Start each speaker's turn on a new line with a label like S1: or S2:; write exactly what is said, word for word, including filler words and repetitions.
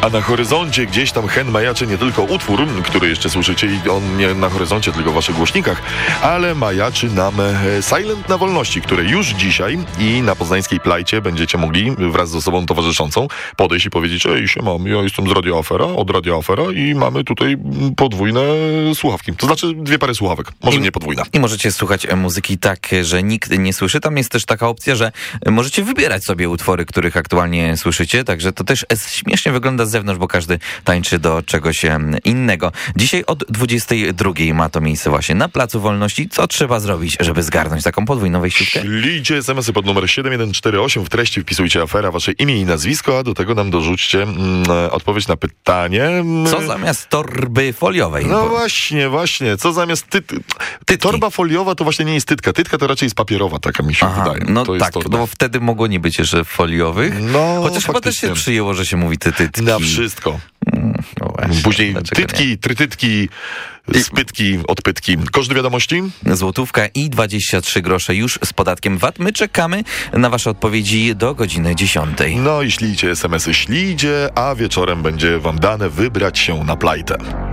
S1: A na horyzoncie gdzieś tam hen majaczy nie tylko utwór, który jeszcze słyszycie i on nie na horyzoncie, tylko w waszych głośnikach, ale majaczy nam Silent na wolności, które już dzisiaj i na poznańskiej plajcie będziecie mogli wraz z osobą towarzyszącą podejść i powiedzieć: ej, siema, ja jestem z Radio Afera, od Radio Afera i mamy tutaj podwójne słuchawki. To znaczy dwie pary słuchawek, może
S2: I,
S1: nie podwójne.
S2: I możecie słuchać muzyki tak, że nikt nie słyszy. Tam jest też taka opcja, że możecie wybierać sobie utwory, których aktualnie słyszycie, także to też śmiesznie wygląda z zewnątrz, bo każdy tańczy do czegoś innego. Dzisiaj od dwudziestej drugiej ma to miejsce właśnie na Placu Wolności. Co trzeba zrobić, żeby zgarnąć taką podwójną wejściówkę?
S1: Ślijcie es em esy pod numer siedem jeden cztery osiem, w treści wpisujcie Afera, wasze imię i nazwisko, a do tego nam dorzućcie mm, odpowiedź na pytanie.
S2: Co zamiast torby foliowej?
S1: No
S2: Bo...
S1: właśnie, właśnie. Co zamiast ty... ty torba foliowa to właśnie nie jest tytka. Tytka to raczej jest papierowa, taka mi się
S2: Aha,
S1: wydaje.
S2: no
S1: to
S2: tak,
S1: jest
S2: bo wtedy mogło nie być jeszcze foliowych.
S1: No,
S2: chociaż chyba też się przyjęło, że się mówi ty tytki.
S1: Na wszystko.
S2: No właśnie,
S1: później tytki, nie? trytytki, spytki, odpytki. Koszt wiadomości?
S2: Złotówka i dwadzieścia trzy grosze już z podatkiem V A T. My czekamy na wasze odpowiedzi do godziny dziesiątej.
S1: No i ślijcie es em esy, ślijcie, a wieczorem będzie wam dane wybrać się na plajtę.